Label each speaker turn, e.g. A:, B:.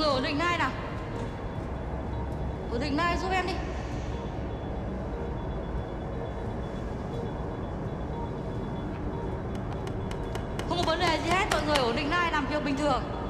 A: người ổn định này nào. Ổn định này giúp em đi. Không có vấn đề gì hết, mọi người ổn định này, làm việc bình thường.